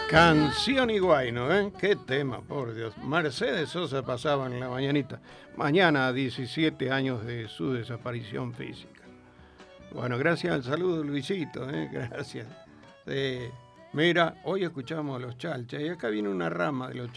Canción y Guayno, ¿eh? Qué tema, por Dios. Mercedes Sosa pasaba en la mañanita. Mañana, 17 años de su desaparición física. Bueno, gracias al saludo, Luisito, ¿eh? Gracias. Mira, hoy escuchamos a los Chalchas y acá viene una rama de los Chalchas.